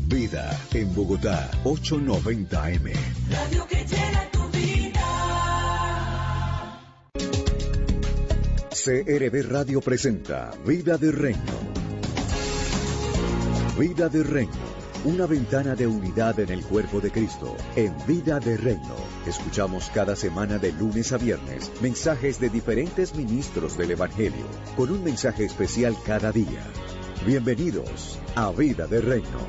Vida en Bogotá, 890 AM. Radio que llena tu vida. CRB Radio presenta Vida de Reino. Vida de Reino. Una ventana de unidad en el cuerpo de Cristo. En Vida de Reino, escuchamos cada semana de lunes a viernes mensajes de diferentes ministros del Evangelio, con un mensaje especial cada día. Bienvenidos a Vida de Reino.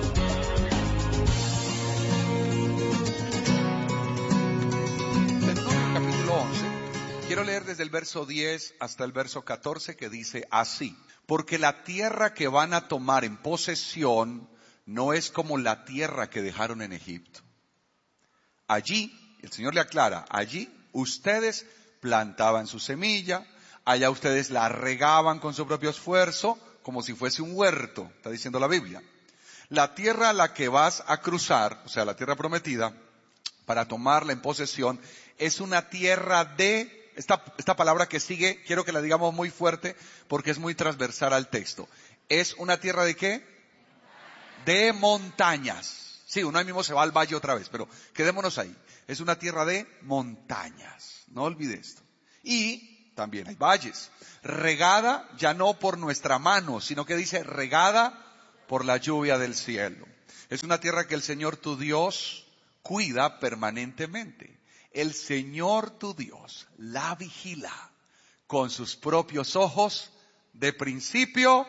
Deuteronomio capítulo 11, quiero leer desde el verso 10 hasta el verso 14 que dice así: porque la tierra que van a tomar en posesión no es como la tierra que dejaron en Egipto. Allí, el Señor le aclara, allí ustedes plantaban su semilla, allá ustedes la regaban con su propio esfuerzo, como si fuese un huerto, está diciendo la Biblia. La tierra a la que vas a cruzar, o sea, la tierra prometida, para tomarla en posesión, es una tierra de, esta palabra que sigue, quiero que la digamos muy fuerte, porque es muy transversal al texto. ¿Es una tierra de qué? De montañas. Sí, uno ahí mismo se va al valle otra vez, pero quedémonos ahí. Es una tierra de montañas. No olvide esto. Y también hay valles. Regada ya no por nuestra mano, sino que dice regada por la lluvia del cielo. Es una tierra que el Señor tu Dios cuida permanentemente. El Señor tu Dios la vigila con sus propios ojos de principio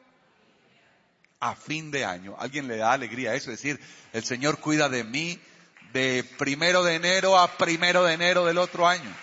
a fin de año. ¿Alguien le da alegría a eso? Es decir, el Señor cuida de mí de 1 de enero a 1 de enero del otro año.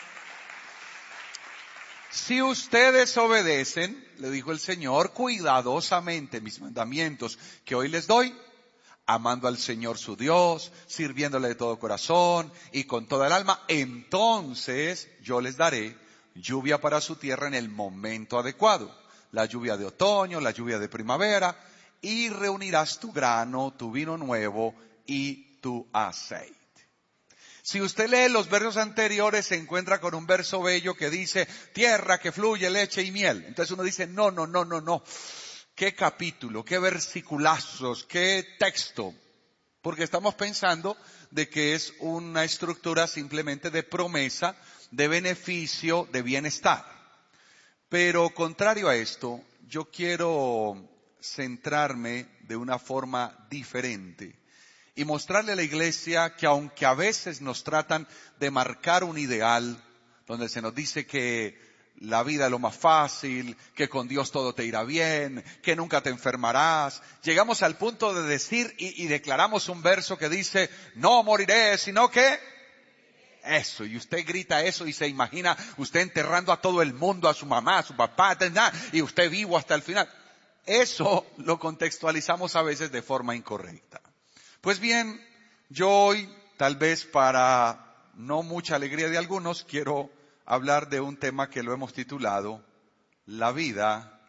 Si ustedes obedecen, le dijo el Señor, cuidadosamente mis mandamientos que hoy les doy, amando al Señor su Dios, sirviéndole de todo corazón y con toda el alma, entonces yo les daré lluvia para su tierra en el momento adecuado. La lluvia de otoño, la lluvia de primavera, y reunirás tu grano, tu vino nuevo y tu aceite. Si usted lee los versos anteriores, se encuentra con un verso bello que dice, tierra que fluye leche y miel. Entonces uno dice, no. ¿Qué capítulo? ¿Qué versiculazos? ¿Qué texto? Porque estamos pensando de que es una estructura simplemente de promesa, de beneficio, de bienestar. Pero contrario a esto, yo quiero centrarme de una forma diferente y mostrarle a la iglesia que aunque a veces nos tratan de marcar un ideal, donde se nos dice que la vida es lo más fácil, que con Dios todo te irá bien, que nunca te enfermarás, llegamos al punto de decir y declaramos un verso que dice, no moriré, sino que eso, y usted grita eso y se imagina usted enterrando a todo el mundo, a su mamá, a su papá, y usted vivo hasta el final. Eso lo contextualizamos a veces de forma incorrecta. Pues bien, yo hoy, tal vez para no mucha alegría de algunos, quiero hablar de un tema que lo hemos titulado, la vida.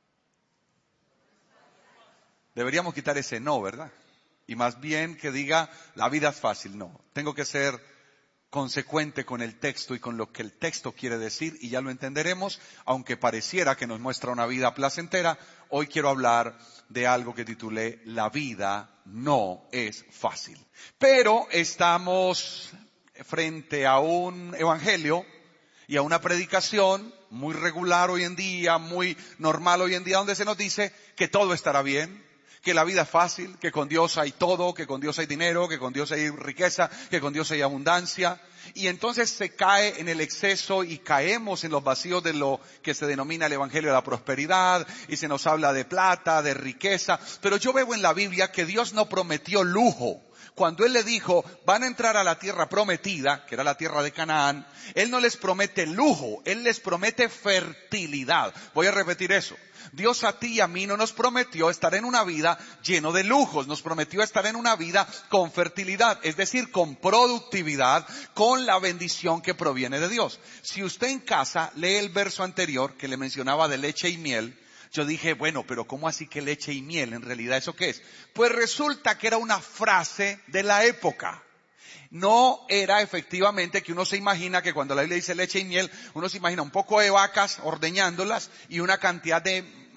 Deberíamos quitar ese no, ¿verdad? Y más bien que diga, la vida es fácil. No, tengo que ser consecuente con el texto y con lo que el texto quiere decir, y ya lo entenderemos, aunque pareciera que nos muestra una vida placentera. Hoy quiero hablar de algo que titulé, la vida no es fácil. Pero estamos frente a un evangelio y a una predicación muy regular hoy en día, muy normal hoy en día, donde se nos dice que todo estará bien, que la vida es fácil, que con Dios hay todo, que con Dios hay dinero, que con Dios hay riqueza, que con Dios hay abundancia. Y entonces se cae en el exceso y caemos en los vacíos de lo que se denomina el evangelio de la prosperidad, y se nos habla de plata, de riqueza. Pero yo veo en la Biblia que Dios no prometió lujo. Cuando Él le dijo, van a entrar a la tierra prometida, que era la tierra de Canaán, Él no les promete lujo, Él les promete fertilidad. Voy a repetir eso. Dios a ti y a mí no nos prometió estar en una vida lleno de lujos, nos prometió estar en una vida con fertilidad, es decir, con productividad, con la bendición que proviene de Dios. Si usted en casa lee el verso anterior que le mencionaba de leche y miel, yo dije, bueno, pero ¿cómo así que leche y miel? En realidad, ¿eso qué es? Pues resulta que era una frase de la época. No era efectivamente que uno se imagina que cuando la Biblia dice leche y miel, uno se imagina un poco de vacas ordeñándolas y una cantidad de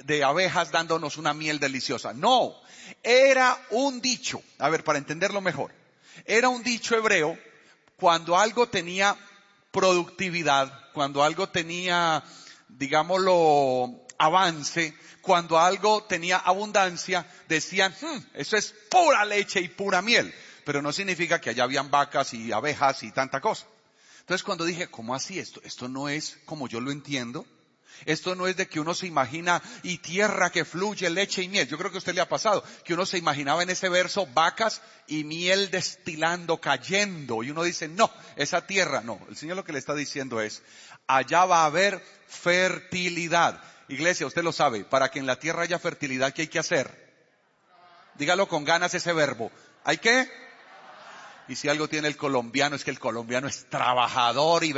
de abejas dándonos una miel deliciosa. No, era un dicho. A ver, para entenderlo mejor. Era un dicho hebreo cuando algo tenía productividad, cuando algo tenía, digámoslo, avance, cuando algo tenía abundancia, decían, eso es pura leche y pura miel. Pero no significa que allá habían vacas y abejas y tanta cosa. Entonces cuando dije, ¿cómo así esto? Esto no es como yo lo entiendo. Esto no es de que uno se imagina y tierra que fluye leche y miel. Yo creo que a usted le ha pasado, que uno se imaginaba en ese verso vacas y miel destilando, cayendo. Y uno dice, no, esa tierra, no. El Señor lo que le está diciendo es, allá va a haber fertilidad. Iglesia, usted lo sabe, para que en la tierra haya fertilidad, ¿qué hay que hacer? Dígalo con ganas ese verbo. ¿Hay qué? Y si algo tiene el colombiano, es que el colombiano es trabajador y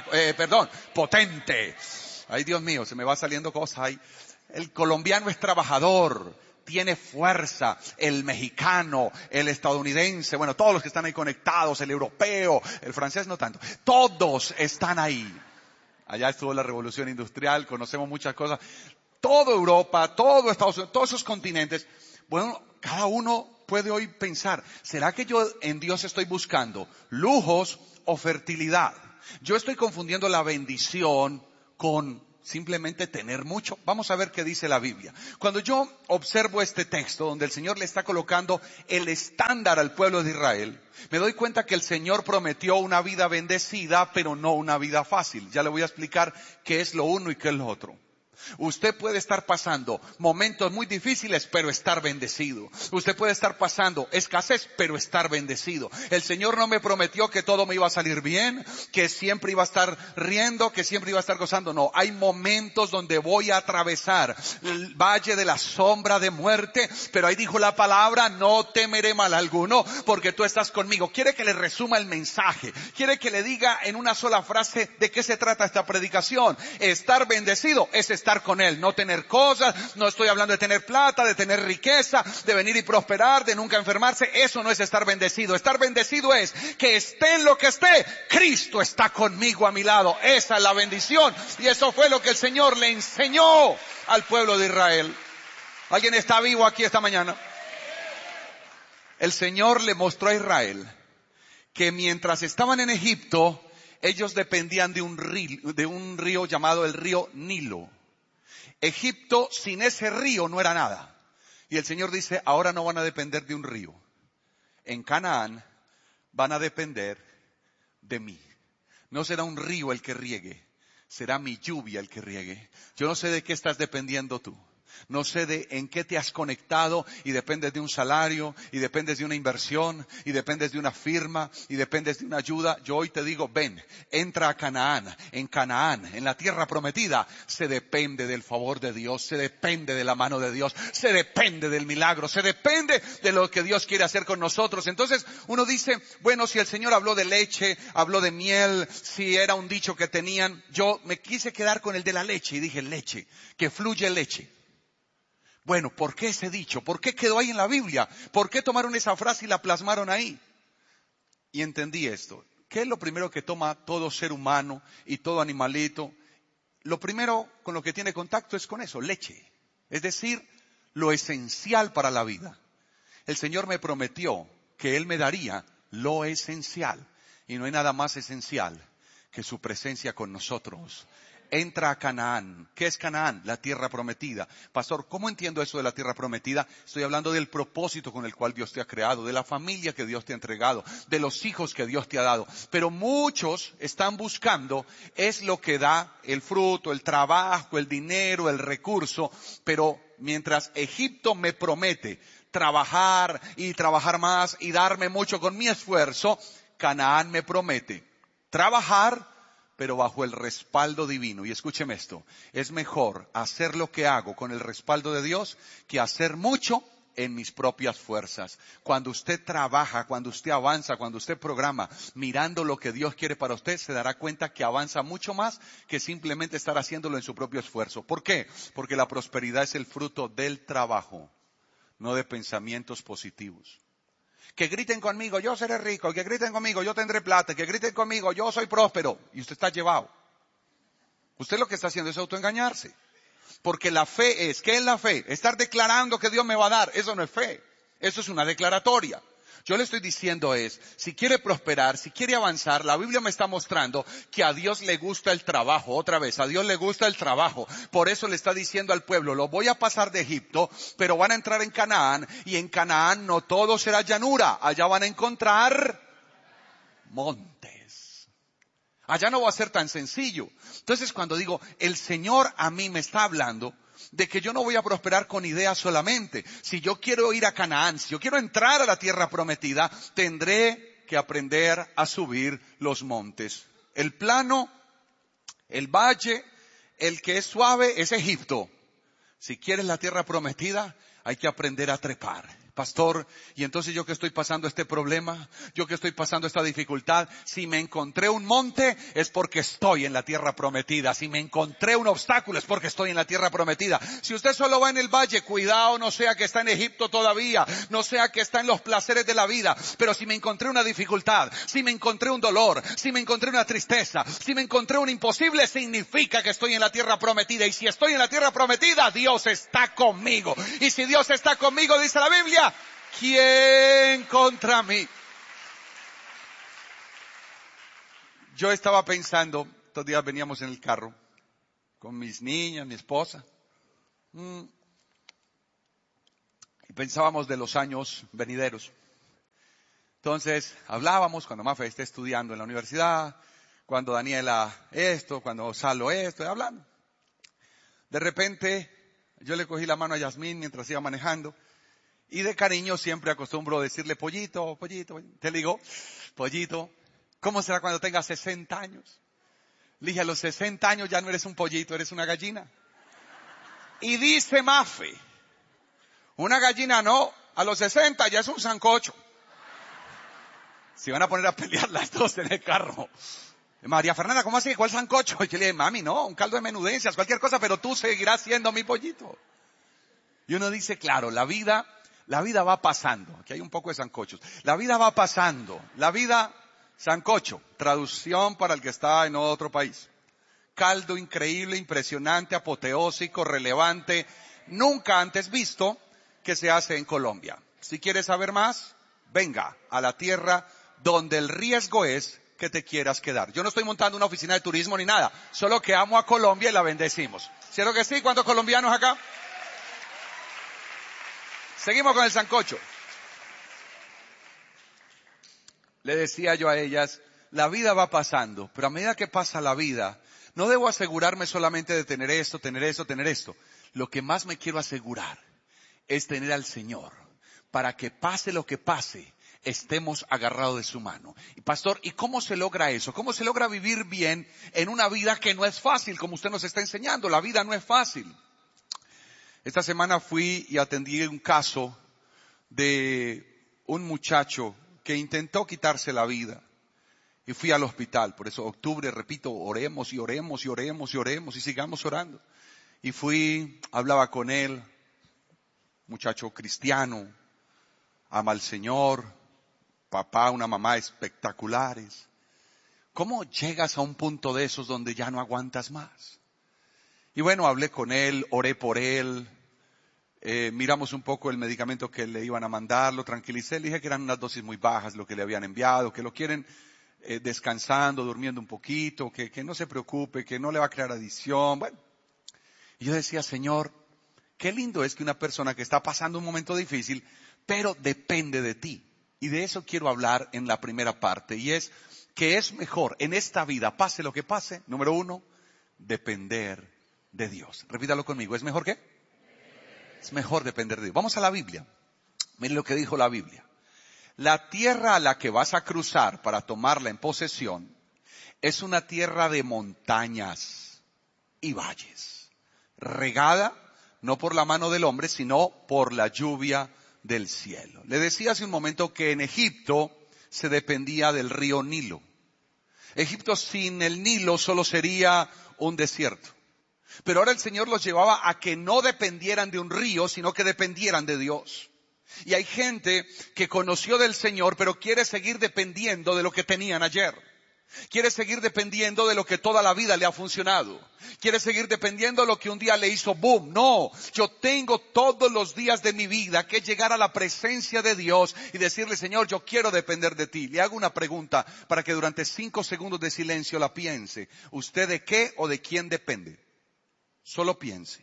potente. Ay, Dios mío, se me va saliendo cosas ahí. El colombiano es trabajador, tiene fuerza. El mexicano, el estadounidense, bueno, todos los que están ahí conectados, el europeo, el francés no tanto. Todos están ahí. Allá estuvo la revolución industrial, conocemos muchas cosas. Toda Europa, todo Estados Unidos, todos esos continentes. Bueno, cada uno puede hoy pensar, ¿será que yo en Dios estoy buscando lujos o fertilidad? Yo estoy confundiendo la bendición con simplemente tener mucho. Vamos a ver qué dice la Biblia. Cuando yo observo este texto donde el Señor le está colocando el estándar al pueblo de Israel, me doy cuenta que el Señor prometió una vida bendecida, pero no una vida fácil. Ya le voy a explicar qué es lo uno y qué es lo otro. Usted puede estar pasando momentos muy difíciles, pero estar bendecido. Usted puede estar pasando escasez, pero estar bendecido. El Señor no me prometió que todo me iba a salir bien, que siempre iba a estar riendo, que siempre iba a estar gozando. No, hay momentos donde voy a atravesar el valle de la sombra de muerte, pero ahí dijo la palabra, no temeré mal alguno, porque tú estás conmigo. Quiere que le resuma el mensaje, quiere que le diga en una sola frase de qué se trata esta predicación. Estar bendecido es estar con Él, no tener cosas. No estoy hablando de tener plata, de tener riqueza, de venir y prosperar, de nunca enfermarse. Eso no es estar bendecido. Estar bendecido es que esté en lo que esté, Cristo está conmigo a mi lado. Esa es la bendición. Y eso fue lo que el Señor le enseñó al pueblo de Israel. ¿Alguien está vivo aquí esta mañana? El Señor le mostró a Israel que mientras estaban en Egipto, ellos dependían de un río llamado el río Nilo. Egipto sin ese río no era nada. Y el Señor dice, ahora no van a depender de un río. En Canaán van a depender de mí. No será un río el que riegue, será mi lluvia el que riegue. Yo no sé de qué estás dependiendo tú. No sé de en qué te has conectado y dependes de un salario, y dependes de una inversión, y dependes de una firma, y dependes de una ayuda. Yo hoy te digo, ven, entra a Canaán. En Canaán, en la tierra prometida, se depende del favor de Dios, se depende de la mano de Dios, se depende del milagro, se depende de lo que Dios quiere hacer con nosotros. Entonces uno dice, bueno, si el Señor habló de leche, habló de miel, si era un dicho que tenían, yo me quise quedar con el de la leche y dije leche, que fluye leche. Bueno, ¿por qué ese dicho? ¿Por qué quedó ahí en la Biblia? ¿Por qué tomaron esa frase y la plasmaron ahí? Y entendí esto. ¿Qué es lo primero que toma todo ser humano y todo animalito? Lo primero con lo que tiene contacto es con eso, leche. Es decir, lo esencial para la vida. El Señor me prometió que Él me daría lo esencial. Y no hay nada más esencial que su presencia con nosotros. Entra a Canaán. ¿Qué es Canaán? La tierra prometida. Pastor, ¿cómo entiendo eso de la tierra prometida? Estoy hablando del propósito con el cual Dios te ha creado, de la familia que Dios te ha entregado, de los hijos que Dios te ha dado. Pero muchos están buscando, es lo que da el fruto, el trabajo, el dinero, el recurso. Pero mientras Egipto me promete trabajar y trabajar más y darme mucho con mi esfuerzo, Canaán me promete trabajar, pero bajo el respaldo divino. Y escúcheme esto, es mejor hacer lo que hago con el respaldo de Dios que hacer mucho en mis propias fuerzas. Cuando usted trabaja, cuando usted avanza, cuando usted programa, mirando lo que Dios quiere para usted, se dará cuenta que avanza mucho más que simplemente estar haciéndolo en su propio esfuerzo. ¿Por qué? Porque la prosperidad es el fruto del trabajo, no de pensamientos positivos. Que griten conmigo, yo seré rico, que griten conmigo, yo tendré plata, que griten conmigo, yo soy próspero. Y usted está llevado. Usted lo que está haciendo es autoengañarse. Porque la fe es, ¿qué es la fe? Estar declarando que Dios me va a dar. Eso no es fe. Eso es una declaratoria. Yo le estoy diciendo si quiere prosperar, si quiere avanzar, la Biblia me está mostrando que a Dios le gusta el trabajo. Otra vez, a Dios le gusta el trabajo. Por eso le está diciendo al pueblo, lo voy a pasar de Egipto, pero van a entrar en Canaán, y en Canaán no todo será llanura. Allá van a encontrar montes. Allá no va a ser tan sencillo. Entonces cuando digo, el Señor a mí me está hablando de que yo no voy a prosperar con ideas solamente. Si yo quiero ir a Canaán, si yo quiero entrar a la tierra prometida, tendré que aprender a subir los montes. El plano, el valle, el que es suave es Egipto. Si quieres la tierra prometida, hay que aprender a trepar. Pastor, y entonces yo que estoy pasando este problema, yo que estoy pasando esta dificultad, si me encontré un monte es porque estoy en la tierra prometida, si me encontré un obstáculo es porque estoy en la tierra prometida. Si usted solo va en el valle, cuidado, no sea que está en Egipto todavía, no sea que está en los placeres de la vida, pero si me encontré una dificultad, si me encontré un dolor, si me encontré una tristeza, si me encontré un imposible, significa que estoy en la tierra prometida, y si estoy en la tierra prometida, Dios está conmigo, y si Dios está conmigo, dice la Biblia, ¿quién contra mí? Yo estaba pensando, estos días veníamos en el carro con mis niñas, mi esposa, y pensábamos de los años venideros. Entonces hablábamos cuando Mafe esté estudiando en la universidad, cuando Daniela esto, cuando Salo esto, hablando. De repente yo le cogí la mano a Yasmín mientras iba manejando. Y de cariño siempre acostumbro decirle, pollito, pollito, pollito. Te digo, pollito, ¿cómo será cuando tengas 60 años? Le dije, a los 60 años ya no eres un pollito, eres una gallina. Y dice Mafe, una gallina no, a los 60 ya es un sancocho. Se van a poner a pelear las dos en el carro. María Fernanda, ¿cómo así? ¿Cuál sancocho? Y yo le dije, mami, no, un caldo de menudencias, cualquier cosa, pero tú seguirás siendo mi pollito. Y uno dice, claro, la vida va pasando. Aquí hay un poco de sancochos. La vida va pasando. La vida, sancocho, traducción para el que está en otro país. Caldo increíble, impresionante, apoteósico, relevante, nunca antes visto, que se hace en Colombia. Si quieres saber más, venga a la tierra donde el riesgo es que te quieras quedar. Yo no estoy montando una oficina de turismo ni nada, solo que amo a Colombia y la bendecimos. ¿Cierto que sí? ¿Cuántos colombianos acá? Seguimos con el sancocho. Le decía yo a ellas, la vida va pasando, pero a medida que pasa la vida, no debo asegurarme solamente de tener esto, tener esto, tener esto. Lo que más me quiero asegurar es tener al Señor, para que pase lo que pase, estemos agarrados de su mano. Y pastor, ¿y cómo se logra eso? ¿Cómo se logra vivir bien en una vida que no es fácil, como usted nos está enseñando? La vida no es fácil. Esta semana fui y atendí un caso de un muchacho que intentó quitarse la vida. Y fui al hospital. Por eso octubre, repito, oremos y oremos y oremos y oremos y sigamos orando. Y fui, hablaba con él, muchacho cristiano, ama al Señor, papá, una mamá espectaculares. ¿Cómo llegas a un punto de esos donde ya no aguantas más? Y bueno, hablé con él, oré por él, miramos un poco el medicamento que le iban a mandar, lo tranquilicé, le dije que eran unas dosis muy bajas lo que le habían enviado, que lo quieren descansando, durmiendo un poquito, que no se preocupe, que no le va a crear adicción. Bueno, y yo decía, Señor, qué lindo es que una persona que está pasando un momento difícil, pero depende de ti. Y de eso quiero hablar en la primera parte, y es que es mejor en esta vida, pase lo que pase, número 1, depender de Dios. Repítalo conmigo, ¿es mejor qué? Es mejor depender de Dios. Vamos a la Biblia. Miren lo que dijo la Biblia. La tierra a la que vas a cruzar para tomarla en posesión es una tierra de montañas y valles, regada no por la mano del hombre, sino por la lluvia del cielo. Le decía hace un momento que en Egipto se dependía del río Nilo. Egipto sin el Nilo solo sería un desierto. Pero ahora el Señor los llevaba a que no dependieran de un río, sino que dependieran de Dios. Y hay gente que conoció del Señor, pero quiere seguir dependiendo de lo que tenían ayer. Quiere seguir dependiendo de lo que toda la vida le ha funcionado. Quiere seguir dependiendo de lo que un día le hizo boom. No, yo tengo todos los días de mi vida que llegar a la presencia de Dios y decirle, Señor, yo quiero depender de ti. Le hago una pregunta para que durante 5 segundos de silencio la piense. ¿Usted de qué o de quién depende? Solo piense.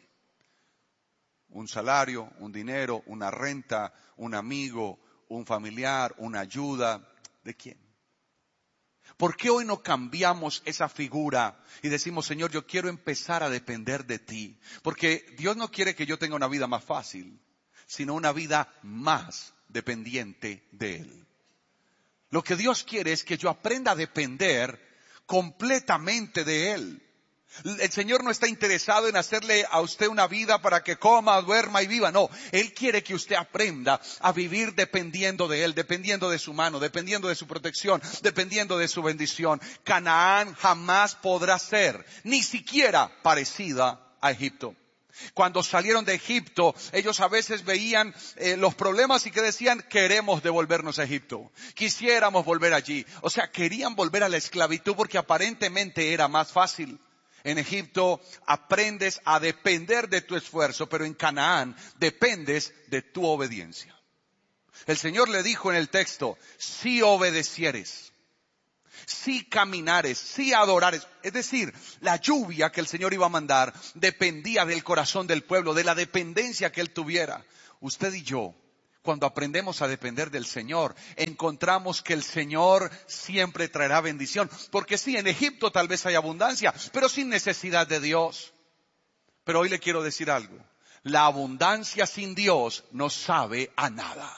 Un salario, un dinero, una renta, un amigo, un familiar, una ayuda. ¿De quién? ¿Por qué hoy no cambiamos esa figura y decimos, Señor, yo quiero empezar a depender de ti? Porque Dios no quiere que yo tenga una vida más fácil, sino una vida más dependiente de Él. Lo que Dios quiere es que yo aprenda a depender completamente de Él. El Señor no está interesado en hacerle a usted una vida para que coma, duerma y viva. No, Él quiere que usted aprenda a vivir dependiendo de Él, dependiendo de su mano, dependiendo de su protección, dependiendo de su bendición. Canaán jamás podrá ser ni siquiera parecida a Egipto. Cuando salieron de Egipto, ellos a veces veían los problemas y que decían, queremos devolvernos a Egipto. Quisiéramos volver allí. O sea, querían volver a la esclavitud porque aparentemente era más fácil. En Egipto aprendes a depender de tu esfuerzo, pero en Canaán dependes de tu obediencia. El Señor le dijo en el texto, si obedecieres, si caminares, si adorares. Es decir, la lluvia que el Señor iba a mandar dependía del corazón del pueblo, de la dependencia que Él tuviera. Usted y yo, cuando aprendemos a depender del Señor, encontramos que el Señor siempre traerá bendición. Porque sí, en Egipto tal vez hay abundancia, pero sin necesidad de Dios. Pero hoy le quiero decir algo. La abundancia sin Dios no sabe a nada.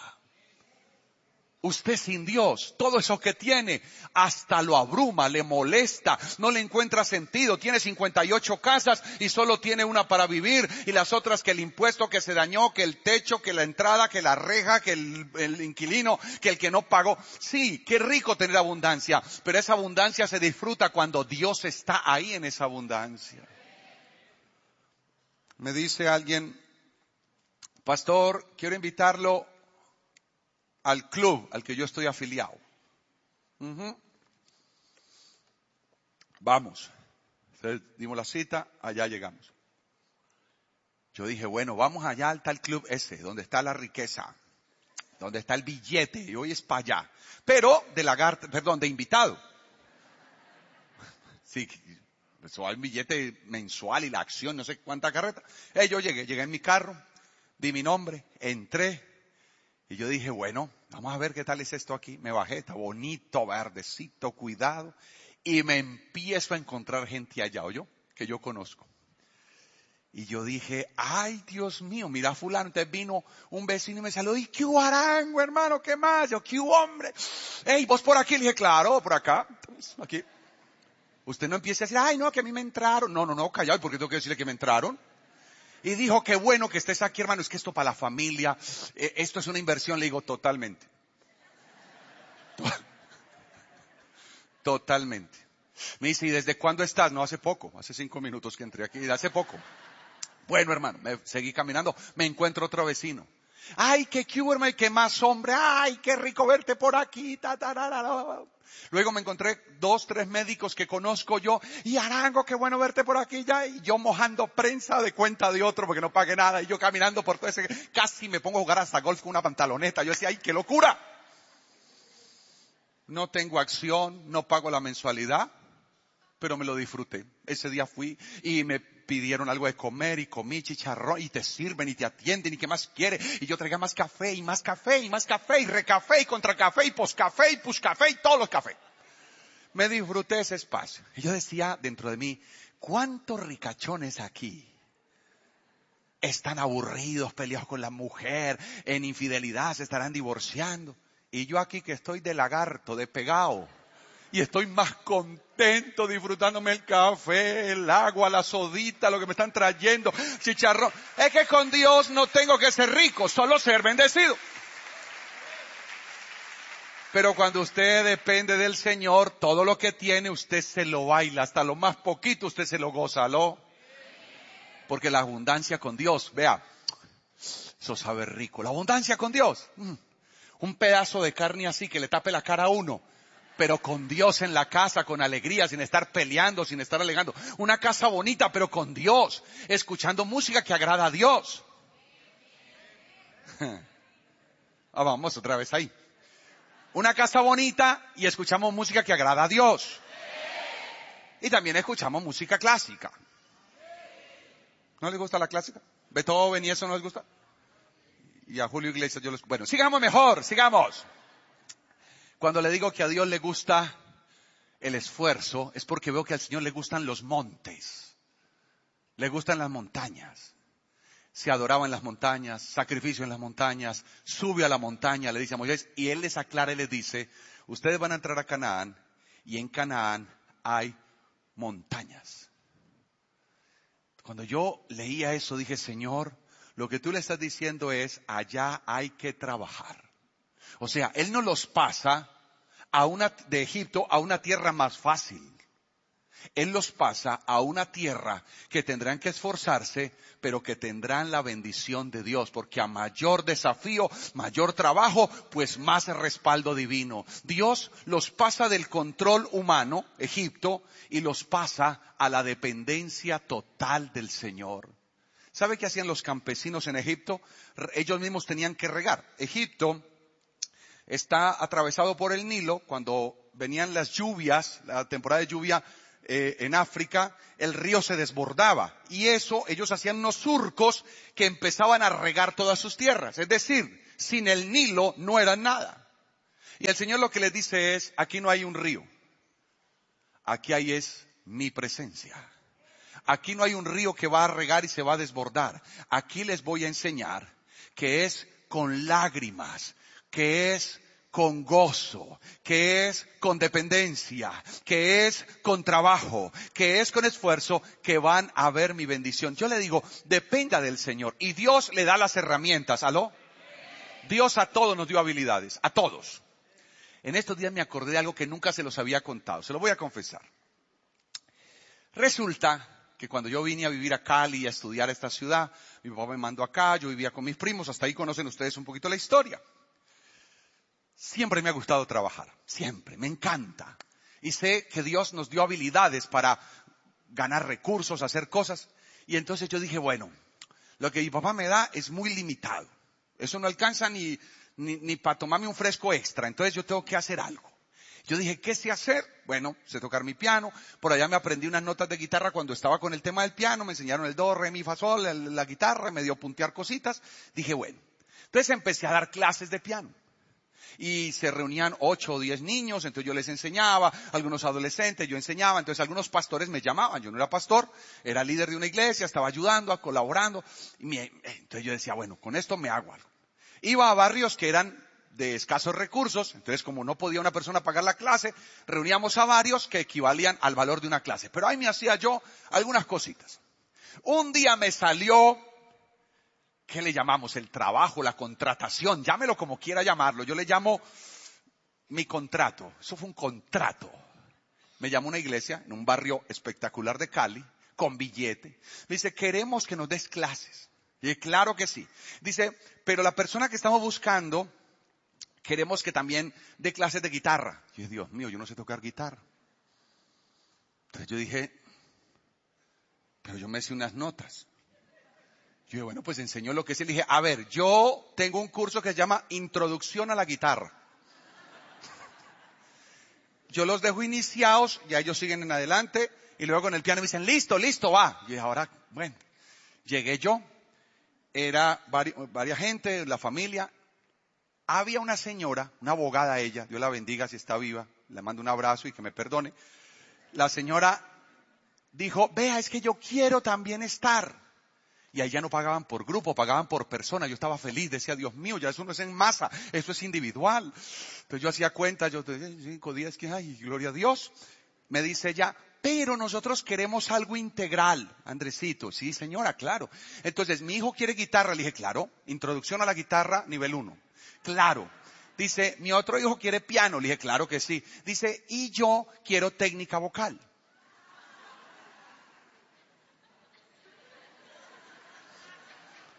Usted sin Dios, todo eso que tiene, hasta lo abruma, le molesta, no le encuentra sentido. Tiene 58 casas y solo tiene una para vivir. Y las otras que el impuesto que se dañó, que el techo, que la entrada, que la reja, que el inquilino, que el que no pagó. Sí, qué rico tener abundancia, pero esa abundancia se disfruta cuando Dios está ahí en esa abundancia. Me dice alguien, pastor, quiero invitarlo al club al que yo estoy afiliado. Vamos. Entonces dimos la cita, allá llegamos. Yo dije, bueno, vamos allá al tal club ese, donde está la riqueza, donde está el billete, y hoy es para allá. Pero de invitado. Sí, eso hay un billete mensual y la acción, no sé cuánta carreta. Yo llegué en mi carro, di mi nombre, entré. Y yo dije, bueno, vamos a ver qué tal es esto aquí. Me bajé, está bonito, verdecito, cuidado. Y me empiezo a encontrar gente allá, ¿oyó? Que yo conozco. Y yo dije, ay, Dios mío, mira fulano. Entonces vino un vecino y me saludó. ¿Y qué hubo, Arango, hermano? ¿Qué más? Yo, ¿qué hubo, hombre? Ey, ¿vos por aquí? Le dije, claro, por acá. Aquí. Usted no empiece a decir, ay, no, que a mí me entraron. No, callado, ¿por qué tengo que decirle que me entraron? Y dijo, qué bueno que estés aquí, hermano, es que esto para la familia, esto es una inversión. Le digo, totalmente. Totalmente. Me dice, ¿y desde cuándo estás? No, hace poco, hace 5 minutos que entré aquí, hace poco. Bueno, hermano, me seguí caminando, me encuentro otro vecino. Ay, qué hermano, y qué más hombre, ay, qué rico verte por aquí, Luego me encontré 2, 3 médicos que conozco yo, y Arango, qué bueno verte por aquí ya, y yo mojando prensa de cuenta de otro porque no pagué nada, y yo caminando por todo ese, casi me pongo a jugar hasta golf con una pantaloneta. Yo decía, ay, qué locura. No tengo acción, no pago la mensualidad, pero me lo disfruté. Ese día fui y me pidieron algo de comer y comí chicharrón y te sirven y te atienden y qué más quiere. Y yo traía más café y más café y más café y recafé y contracafé y poscafé y puscafé y todos los cafés. Me disfruté ese espacio. Y yo decía dentro de mí, ¿cuántos ricachones aquí están aburridos, peleados con la mujer, en infidelidad, se estarán divorciando? Y yo aquí que estoy de lagarto, de pegado. Y estoy más contento disfrutándome el café, el agua, la sodita, lo que me están trayendo, chicharrón. Es que con Dios no tengo que ser rico, solo ser bendecido. Pero cuando usted depende del Señor, todo lo que tiene usted se lo baila, hasta lo más poquito usted se lo goza, ¿lo? Porque la abundancia con Dios, vea, eso sabe rico. La abundancia con Dios, un pedazo de carne así que le tape la cara a uno. pero con Dios en la casa, con alegría, sin estar peleando, sin estar alegando. Una casa bonita, pero con Dios, escuchando música que agrada a Dios. Vamos otra vez ahí. Una casa bonita y escuchamos música que agrada a Dios. Y también escuchamos música clásica. ¿No les gusta la clásica? ¿Beethoven y eso no les gusta? Y a Julio Iglesias yo les... Bueno, sigamos mejor, sigamos. Cuando le digo que a Dios le gusta el esfuerzo, es porque veo que al Señor le gustan los montes. Le gustan las montañas. Se adoraba en las montañas, sacrificio en las montañas, sube a la montaña, le dice a Moisés, y él les aclara y les dice, ustedes van a entrar a Canaán, y en Canaán hay montañas. Cuando yo leía eso, dije, Señor, lo que tú le estás diciendo es, allá hay que trabajar. O sea, Él no los pasa de Egipto a una tierra más fácil. Él los pasa a una tierra que tendrán que esforzarse, pero que tendrán la bendición de Dios, porque a mayor desafío, mayor trabajo, pues más respaldo divino. Dios los pasa del control humano, Egipto, y los pasa a la dependencia total del Señor. ¿Sabe qué hacían los campesinos en Egipto? Ellos mismos tenían que regar. Egipto está atravesado por el Nilo. Cuando venían las lluvias, la temporada de lluvia, en África, el río se desbordaba y ellos hacían unos surcos que empezaban a regar todas sus tierras. Es decir, sin el Nilo no eran nada. Y el Señor lo que les dice es, aquí no hay un río, aquí hay es mi presencia. Aquí no hay un río que va a regar y se va a desbordar. Aquí les voy a enseñar que es con lágrimas, que es con gozo, que es con dependencia, que es con trabajo, que es con esfuerzo, que van a ver mi bendición. Yo le digo, dependa del Señor. Y Dios le da las herramientas. ¿Aló? Dios a todos nos dio habilidades, a todos. En estos días me acordé de algo que nunca se los había contado. Se lo voy a confesar. Resulta que cuando yo vine a vivir a Cali y a estudiar esta ciudad, mi papá me mandó acá, yo vivía con mis primos, hasta ahí conocen ustedes un poquito la historia. Siempre me ha gustado trabajar, siempre, me encanta. Y sé que Dios nos dio habilidades para ganar recursos, hacer cosas. Y entonces yo dije, bueno, lo que mi papá me da es muy limitado. Eso no alcanza ni para tomarme un fresco extra. Entonces yo tengo que hacer algo. Yo dije, ¿qué sé hacer? Bueno, sé tocar mi piano. Por allá me aprendí unas notas de guitarra cuando estaba con el tema del piano. Me enseñaron el do, re, mi, fa, sol, la guitarra, me dio puntear cositas. Dije, bueno. Entonces empecé a dar clases de piano. Y se reunían 8 o 10 niños, entonces yo les enseñaba, algunos adolescentes, yo enseñaba, entonces algunos pastores me llamaban, yo no era pastor, era líder de una iglesia, estaba ayudando, colaborando, entonces yo decía, bueno, con esto me hago algo. Iba a barrios que eran de escasos recursos, entonces como no podía una persona pagar la clase, reuníamos a varios que equivalían al valor de una clase, pero ahí me hacía yo algunas cositas. Un día me salió, ¿qué le llamamos? El trabajo, la contratación, llámelo como quiera llamarlo. Yo le llamo mi contrato. Eso fue un contrato. Me llamó una iglesia en un barrio espectacular de Cali, con billete. Me dice, queremos que nos des clases. Y dije, claro que sí. Dice, pero la persona que estamos buscando, queremos que también dé clases de guitarra. Y dije, Dios mío, yo no sé tocar guitarra. Entonces yo dije, pero yo me sé unas notas. Yo dije, bueno, pues enseñó lo que es. Le dije, a ver, yo tengo un curso que se llama Introducción a la Guitarra. Yo los dejo iniciados, ya ellos siguen en adelante, y luego con el piano me dicen, listo, va. Y dije, ahora, bueno, llegué yo, era varias gente, la familia. Había una señora, una abogada ella, Dios la bendiga si está viva, le mando un abrazo y que me perdone. La señora dijo, vea, es que yo quiero también estar. Y ahí ya no pagaban por grupo, pagaban por persona. Yo estaba feliz, decía, Dios mío, ya eso no es en masa, eso es individual. Entonces yo hacía cuenta, yo 5 días, que ay, gloria a Dios. Me dice ella, pero nosotros queremos algo integral, Andresito. Sí, señora, claro. Entonces, mi hijo quiere guitarra, le dije, claro, introducción a la guitarra, nivel 1. Claro. Dice, mi otro hijo quiere piano, le dije, claro que sí. Dice, y yo quiero técnica vocal.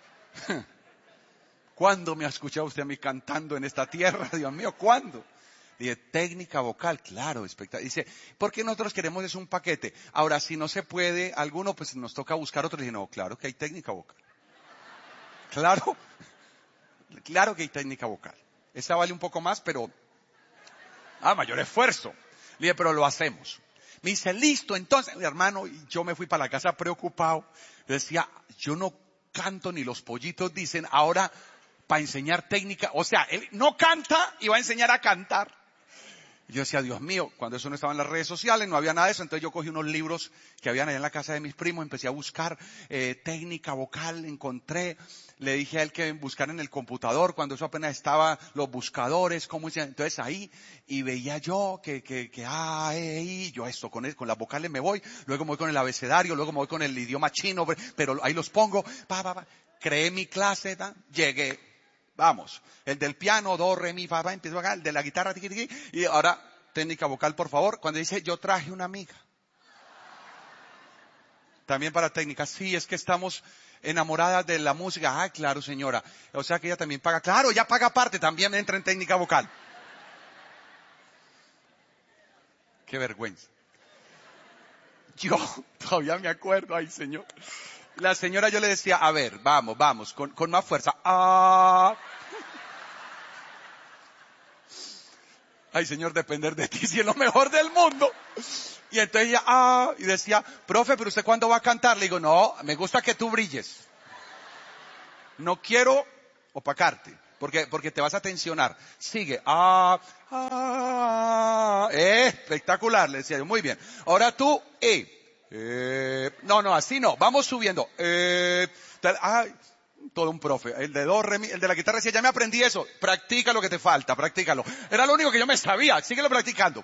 ¿Cuándo me ha escuchado usted a mí cantando en esta tierra? Dios mío, ¿cuándo? Dije, técnica vocal, claro, espectacular. Dice, ¿por qué nosotros queremos es un paquete? Ahora, si no se puede alguno, pues nos toca buscar otro. Dije, no, claro que hay técnica vocal. Claro, claro que hay técnica vocal. Esta vale un poco más, pero mayor esfuerzo. Le dije, pero lo hacemos. Me dice, listo, entonces, mi hermano, y yo me fui para la casa preocupado. Le decía, yo no canto ni los pollitos dicen, ahora para enseñar técnica, o sea, él no canta y va a enseñar a cantar. Y yo decía, Dios mío, cuando eso no estaba en las redes sociales, no había nada de eso, entonces yo cogí unos libros que habían allá en la casa de mis primos, empecé a buscar técnica vocal, encontré, le dije a él que buscara en el computador, cuando eso apenas estaba, los buscadores, cómo hicieron, entonces ahí, y veía yo yo esto, con las vocales me voy, luego me voy con el abecedario, luego me voy con el idioma chino, pero ahí los pongo, creé mi clase, llegué. Vamos, el del piano, do, re, mi, fa, fa, empiezo acá, el de la guitarra, tiqui, tiqui, y ahora, técnica vocal, por favor. Cuando dice, yo traje una amiga. También para técnica, sí, es que estamos enamoradas de la música. Claro, señora. O sea que ella también paga. Claro, ella paga aparte, también entra en técnica vocal. Qué vergüenza. Yo todavía me acuerdo, ay, señor. La señora yo le decía, a ver, vamos, con más fuerza. Ay, Señor, depender de ti si es lo mejor del mundo. Y entonces ella, y decía, profe, pero ¿usted cuándo va a cantar? Le digo, no, me gusta que tú brilles. No quiero opacarte, porque te vas a tensionar. Sigue, espectacular, le decía yo, muy bien. Ahora tú, no, así no, vamos subiendo. Todo un profe. El de do, re, mi, el de la guitarra decía, ya me aprendí eso. Practica lo que te falta, practícalo. Era lo único que yo me sabía, síguelo practicando.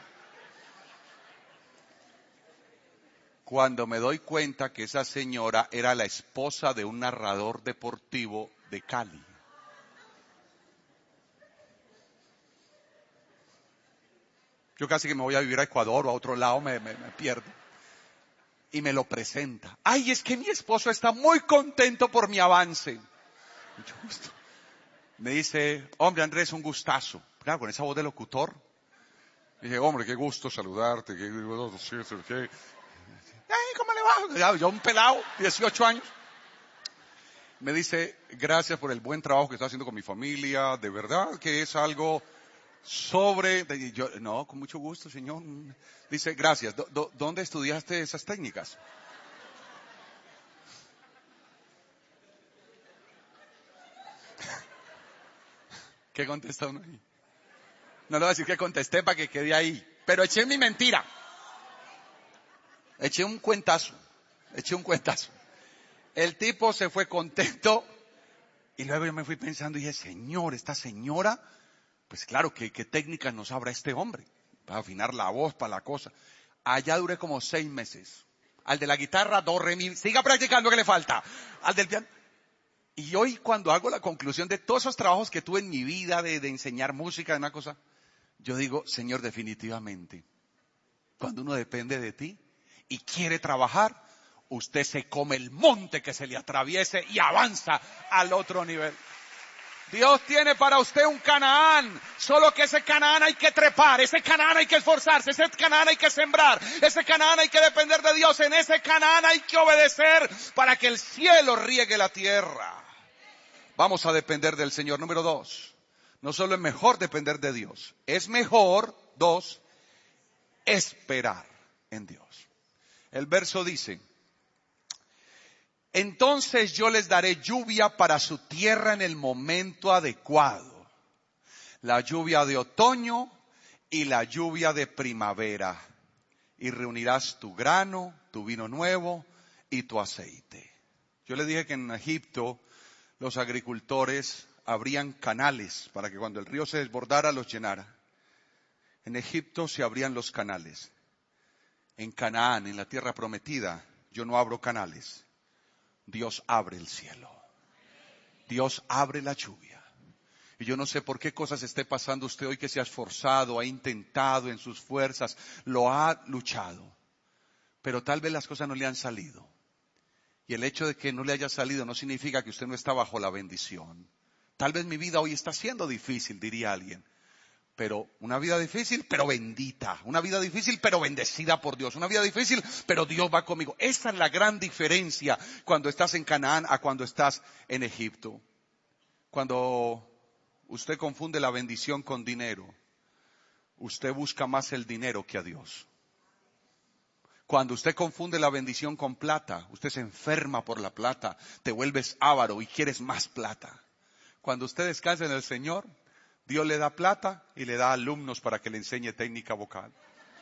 Cuando me doy cuenta que esa señora era la esposa de un narrador deportivo de Cali. Yo casi que me voy a vivir a Ecuador o a otro lado, me pierdo. Y me lo presenta. Ay, es que mi esposo está muy contento por mi avance. Mucho gusto. Me dice, hombre Andrés, un gustazo. Claro, con esa voz de locutor. Dije, hombre, qué gusto saludarte. Ay, ¿cómo le va? Yo un pelado, 18 años. Me dice, gracias por el buen trabajo que está haciendo con mi familia. De verdad que es algo yo, no, con mucho gusto, señor. Dice, gracias. ¿Dónde estudiaste esas técnicas? ¿Qué contesta uno ahí? No le voy a decir que contesté para que quede ahí. Pero eché mi mentira. Eché un cuentazo. El tipo se fue contento. Y luego yo me fui pensando y dije, Señor, esta señora, pues claro, ¿qué técnicas nos sabrá este hombre? Para afinar la voz, para la cosa. Allá duré como 6 meses. Al de la guitarra, do, re, mi, siga practicando que le falta. Al del piano. Y hoy cuando hago la conclusión de todos esos trabajos que tuve en mi vida de enseñar música, de una cosa, yo digo, Señor, definitivamente, cuando uno depende de ti y quiere trabajar, usted se come el monte que se le atraviese y avanza al otro nivel. Dios tiene para usted un Canaán, solo que ese Canaán hay que trepar, ese Canaán hay que esforzarse, ese Canaán hay que sembrar, ese Canaán hay que depender de Dios, en ese Canaán hay que obedecer para que el cielo riegue la tierra. Vamos a depender del Señor. Número 2, no solo es mejor depender de Dios, es mejor, 2, esperar en Dios. El verso dice, entonces yo les daré lluvia para su tierra en el momento adecuado, la lluvia de otoño y la lluvia de primavera, y reunirás tu grano, tu vino nuevo y tu aceite. Yo les dije que en Egipto los agricultores abrían canales para que cuando el río se desbordara los llenara. En Egipto se abrían los canales. En Canaán, en la tierra prometida, yo no abro canales. Dios abre el cielo. Dios abre la lluvia. Y yo no sé por qué cosas esté pasando usted hoy que se ha esforzado, ha intentado en sus fuerzas, lo ha luchado. Pero tal vez las cosas no le han salido. Y el hecho de que no le haya salido no significa que usted no está bajo la bendición. Tal vez mi vida hoy está siendo difícil, diría alguien. Pero una vida difícil, pero bendita. Una vida difícil, pero bendecida por Dios. Una vida difícil, pero Dios va conmigo. Esa es la gran diferencia cuando estás en Canaán a cuando estás en Egipto. Cuando usted confunde la bendición con dinero, usted busca más el dinero que a Dios. Cuando usted confunde la bendición con plata, usted se enferma por la plata, te vuelves avaro y quieres más plata. Cuando usted descansa en el Señor, Dios le da plata y le da alumnos para que le enseñe técnica vocal.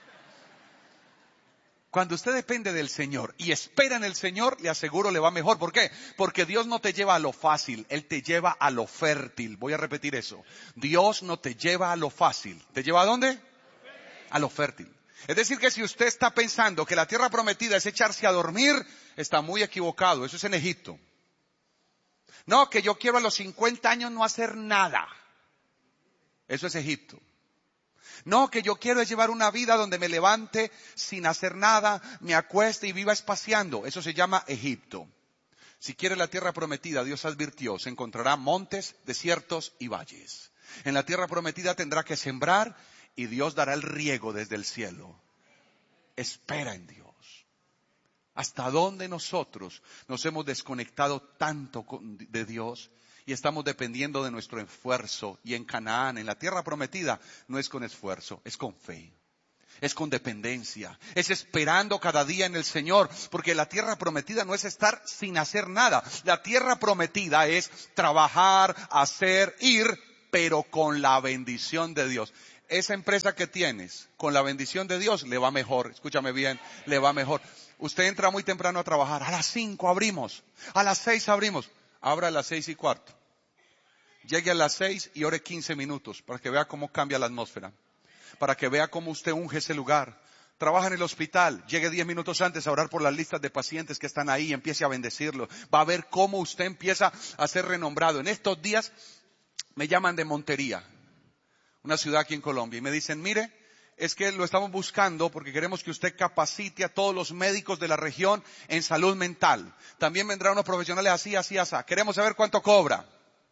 Cuando usted depende del Señor y espera en el Señor, le aseguro le va mejor. ¿Por qué? Porque Dios no te lleva a lo fácil, Él te lleva a lo fértil. Voy a repetir eso. Dios no te lleva a lo fácil. ¿Te lleva a dónde? A lo fértil. Es decir que si usted está pensando que la tierra prometida es echarse a dormir, está muy equivocado. Eso es en Egipto. No, que yo quiero a los 50 años no hacer nada. Eso es Egipto. No, que yo quiero es llevar una vida donde me levante sin hacer nada, me acueste y viva espaciando. Eso se llama Egipto. Si quiere la tierra prometida, Dios advirtió, se encontrará montes, desiertos y valles. En la tierra prometida tendrá que sembrar y Dios dará el riego desde el cielo. Espera en Dios. ¿Hasta dónde nosotros nos hemos desconectado tanto de Dios? Y estamos dependiendo de nuestro esfuerzo. Y en Canaán, en la tierra prometida, no es con esfuerzo, es con fe. Es con dependencia. Es esperando cada día en el Señor. Porque la tierra prometida no es estar sin hacer nada. La tierra prometida es trabajar, hacer, ir, pero con la bendición de Dios. Esa empresa que tienes, con la bendición de Dios, le va mejor. Escúchame bien, le va mejor. Usted entra muy temprano a trabajar. A las 5 abrimos. A las 6 abrimos. Abra a las 6:15. Llegue a las 6 y ore 15 minutos para que vea cómo cambia la atmósfera. Para que vea cómo usted unge ese lugar. Trabaja en el hospital, llegue 10 minutos antes a orar por las listas de pacientes que están ahí y empiece a bendecirlo. Va a ver cómo usted empieza a ser renombrado. En estos días me llaman de Montería, una ciudad aquí en Colombia, y me dicen, mire, es que lo estamos buscando porque queremos que usted capacite a todos los médicos de la región en salud mental. También vendrán unos profesionales así. Queremos saber cuánto cobra.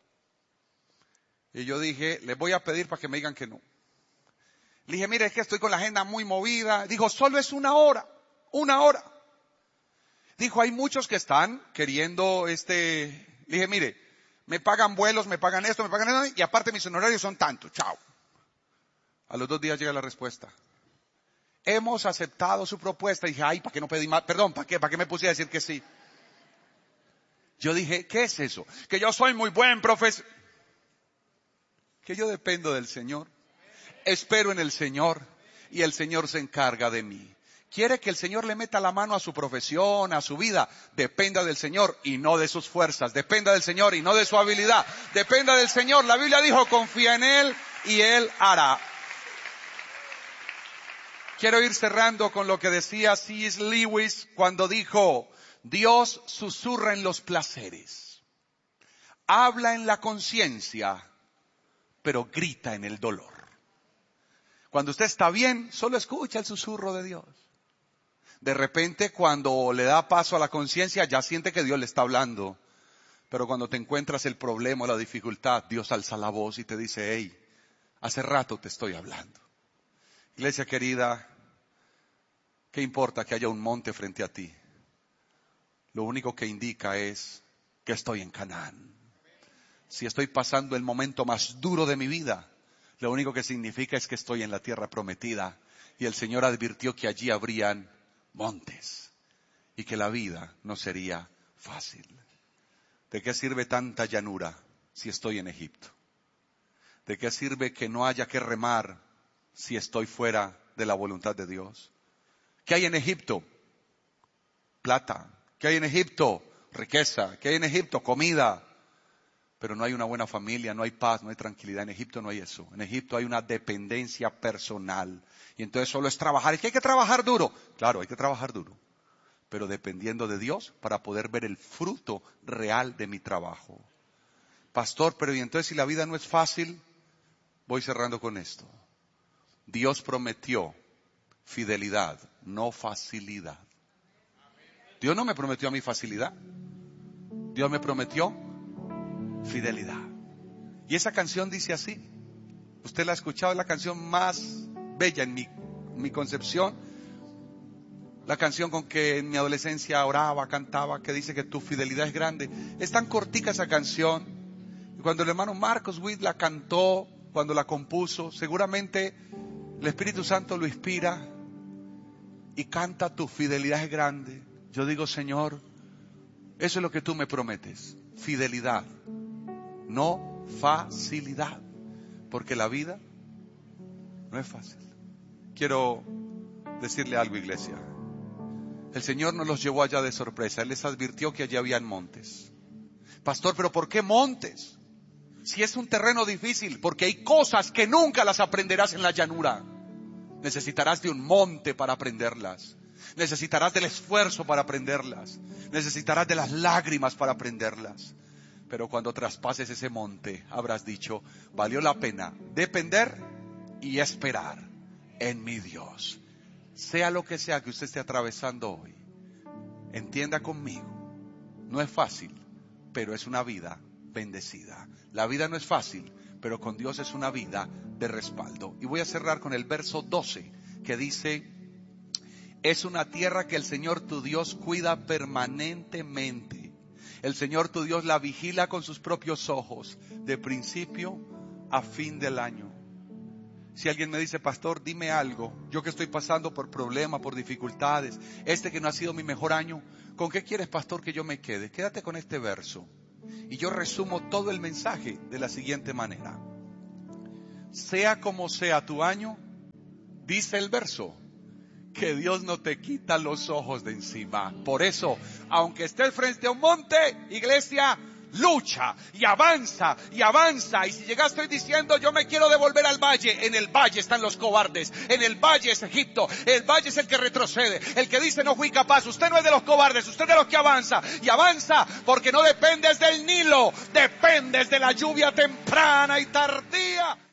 Y yo dije, les voy a pedir para que me digan que no. Le dije, mire, es que estoy con la agenda muy movida. Dijo, solo es 1 hora. 1 hora. Dijo, hay muchos que están queriendo Le dije, mire, me pagan vuelos, me pagan esto, me pagan eso, y aparte mis honorarios son tanto. Chao. A los 2 días llega la respuesta. Hemos aceptado su propuesta. Y dije, ay, ¿para qué no pedí más? Perdón, ¿para qué me puse a decir que sí? Yo dije, ¿qué es eso? Que yo soy muy buen profesor. Que yo dependo del Señor. Espero en el Señor y el Señor se encarga de mí. ¿Quiere que el Señor le meta la mano a su profesión, a su vida? Dependa del Señor y no de sus fuerzas. Dependa del Señor y no de su habilidad. Dependa del Señor. La Biblia dijo, confía en Él y Él hará. Quiero ir cerrando con lo que decía C.S. Lewis cuando dijo, Dios susurra en los placeres, habla en la conciencia, pero grita en el dolor. Cuando usted está bien, solo escucha el susurro de Dios. De repente, cuando le da paso a la conciencia, ya siente que Dios le está hablando. Pero cuando te encuentras el problema o la dificultad, Dios alza la voz y te dice, hey, hace rato te estoy hablando. Iglesia querida, ¿qué importa que haya un monte frente a ti? Lo único que indica es que estoy en Canaán. Si estoy pasando el momento más duro de mi vida, lo único que significa es que estoy en la tierra prometida. Y el Señor advirtió que allí habrían montes y que la vida no sería fácil. ¿De qué sirve tanta llanura si estoy en Egipto? ¿De qué sirve que no haya que remar si estoy fuera de la voluntad de Dios? ¿Qué hay en Egipto? Plata. ¿Qué hay en Egipto? Riqueza. ¿Qué hay en Egipto? Comida. Pero no hay una buena familia, no hay paz, no hay tranquilidad. En Egipto no hay eso. En Egipto hay una dependencia personal. Y entonces solo es trabajar. Es que hay que trabajar duro. Claro, hay que trabajar duro. Pero dependiendo de Dios para poder ver el fruto real de mi trabajo. Pastor, pero ¿y entonces si la vida no es fácil? Voy cerrando con esto. Dios prometió fidelidad, no facilidad. Dios no me prometió a mí facilidad. Dios me prometió fidelidad. Y esa canción dice así. Usted la ha escuchado, es la canción más bella en mi concepción. La canción con que en mi adolescencia oraba, cantaba, que dice que tu fidelidad es grande. Es tan cortica esa canción. Y cuando el hermano Marcos Witt la cantó, cuando la compuso, seguramente el Espíritu Santo lo inspira y canta: tu fidelidad es grande. Yo digo: Señor, eso es lo que tú me prometes, fidelidad, no facilidad, porque la vida no es fácil. Quiero decirle algo, iglesia. El Señor nos los llevó allá de sorpresa. Él les advirtió que allí habían montes. Pastor, ¿pero por qué montes? Si es un terreno difícil, porque hay cosas que nunca las aprenderás en la llanura. Necesitarás de un monte para aprenderlas. Necesitarás del esfuerzo para aprenderlas. Necesitarás de las lágrimas para aprenderlas. Pero cuando traspases ese monte, habrás dicho: valió la pena depender y esperar en mi Dios. Sea lo que sea que usted esté atravesando hoy, entienda conmigo, no es fácil, pero es una vida bendecida. La vida no es fácil, pero con Dios es una vida de respaldo. Y voy a cerrar con el verso 12, que dice: es una tierra que el Señor tu Dios cuida permanentemente. El Señor tu Dios la vigila con sus propios ojos, de principio a fin del año. Si alguien me dice: pastor, dime algo, yo que estoy pasando por problemas, por dificultades, que no ha sido mi mejor año, ¿con qué quieres, pastor, que yo me quede? Quédate con este verso. Y yo resumo todo el mensaje de la siguiente manera: sea como sea tu año, dice el verso, que Dios no te quita los ojos de encima. Por eso, aunque estés frente a un monte, iglesia, lucha y avanza y avanza. Y si llegaste hoy diciendo: yo me quiero devolver al valle, en el valle están los cobardes, en el valle es Egipto, el valle es el que retrocede, el que dice: no fui capaz. Usted no es de los cobardes, usted es de los que avanza. Y avanza porque no dependes del Nilo, dependes de la lluvia temprana y tardía